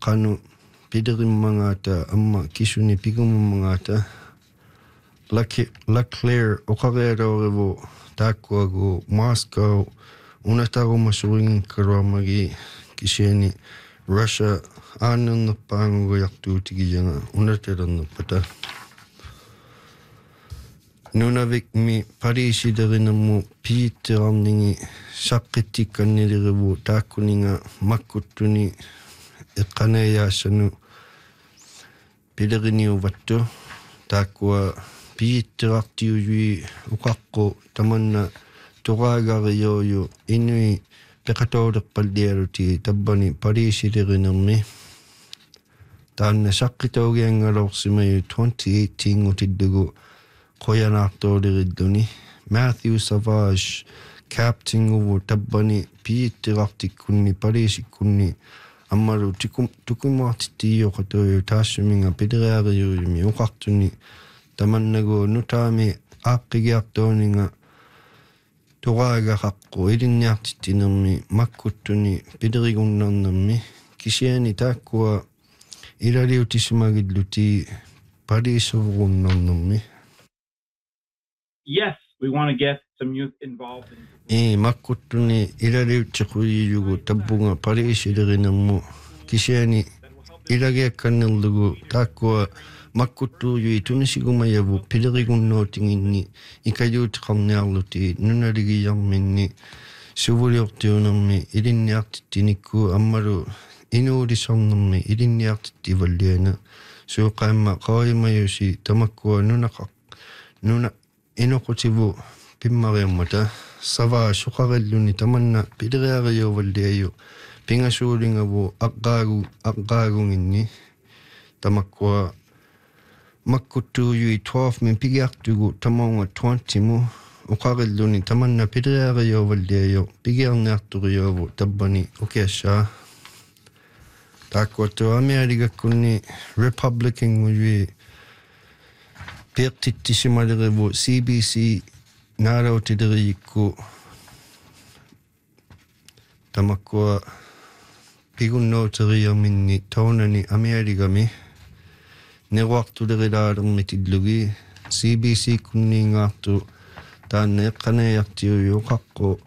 qanu piderimmangata amma kisuni pigummangata Leclerc oqarealorevu taakkuagu Moscow unataruma surinkaruamagi kisiani Russia aanernerpaanguguyartuutigiyanga unatelernerpata nunavik pariisiderinermu piitterarningi saqqittikkannilirivu taakkuninga makkuttuni eqqaneeyaassanu pileriniuvattu taakkua piitterartiujui uqaqqu tamanna toraagariyoyu inui peqatooleqqallialuti tabbani pariisiderinermi taanna saqqitaugiangalorsimayu 2018 ngutiddugu qoyanaartoolirilluni Matthew Savage captain tabbani piitterartikkunni pariisikkunni ammalu tukumaartittiyoqatoyu taassuminga pideriariyuyumi uqartuni tamannagu nutaami aaqqigiartooninga toraagaqaqqu ilinniartittinermi makkuttuni piderigunnarnermi kisiani taakkua ilaliutissimagilluti pariisorunnarnermi. Yes, we want to get some youth involved in makkuttuni ilaliuttiquyiyugu tabbunga pariisilerinermu kisiani ilagiakkannerlugu taakkua makkuttuuyui tunisigumayavu pilerigunnootinginni ikayuutiqarniarluti nunaligiyarminni suvuliortiunermi ilinniartittinikku ammalu inuulisornermi ilinniartittivalliana suuqaamma qaimayusi tamakkua nuna inoqutivu pimmariammata sava suqarilluni tamanna pileriariuvalliayu pingasuulingavu aqqaagunginni tamakkua makkuttuuyui 12 pigiartugu tamaunga 20 mu uqarilluni tamanna pileriariuvalliayu pigiarniarturiuvu tabbani ukiassaa taakkua Amerikakkunni Republican ngujui piqtittissimalerivu CBC naarautileriikku tamakkua pigunnooteriaminni taunani Amerikami neruartulerilaalermitillugi CBC kunniingaartu taanna eqqaneejartiujuuqaqqu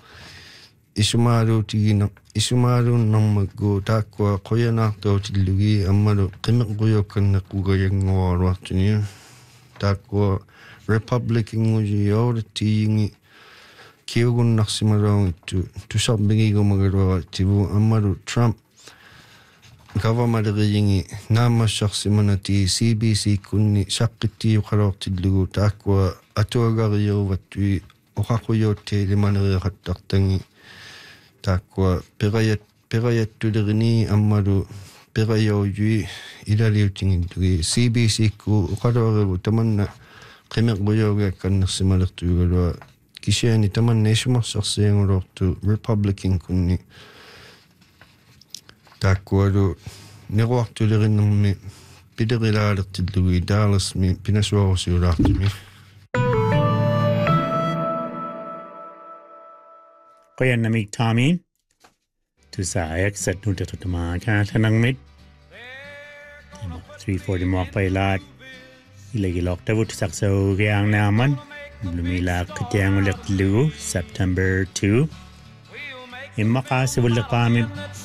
isumaaluunnarmaggu taakkua qoyanaartootillugi ammalu qimeqquyokkannaqqugayanguaruartuni taakkua Republican nguji yoortiingi kiugunnarsimaluangittu tusarbigigumagaluarativu ammalu Trump governmentaleringi naamassarsimanati CBC kunni saqqittiuqaloortillugu taakkua atuagariuvattui oqaquyuutteilimaneriaqattartangi taakkua perajattulerini ammalu perajoujui ilaliutingillugi CBC ku uqaloorivu tamanna qimeqquyogiakkannersimalertuugalua kisiani tamanna isumarsarsiangulortu Republican kunni taakkualu neruartulerinermi piderilaalertillugi Dallasmi pinasuarusiulaartumi qoyannamik Tommy tusayak satnutatutama kananangmit 340 moqpailaat ilagiloktavu tusakso geang naaman blumila katianguleklu September 2 imma qaasibullaqaami